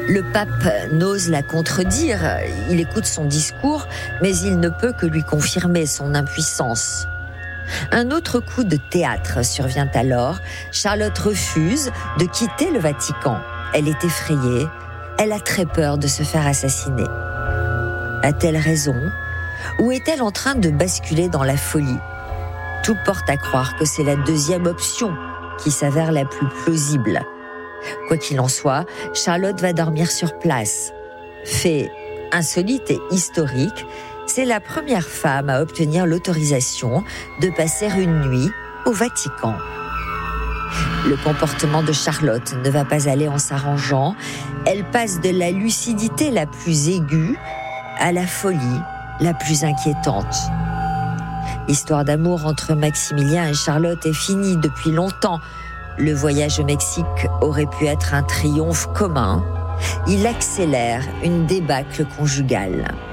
Le pape n'ose la contredire, il écoute son discours, mais il ne peut que lui confirmer son impuissance. Un autre coup de théâtre survient alors. Charlotte refuse de quitter le Vatican. Elle est effrayée, elle a très peur de se faire assassiner. A-t-elle raison ? Ou est-elle en train de basculer dans la folie ? Tout porte à croire que c'est la deuxième option qui s'avère la plus plausible. Quoi qu'il en soit, Charlotte va dormir sur place. Fait insolite et historique, c'est la première femme à obtenir l'autorisation de passer une nuit au Vatican. Le comportement de Charlotte ne va pas aller en s'arrangeant. Elle passe de la lucidité la plus aiguë à la folie la plus inquiétante. L'histoire d'amour entre Maximilien et Charlotte est finie depuis longtemps. Le voyage au Mexique aurait pu être un triomphe commun. Il accélère une débâcle conjugale.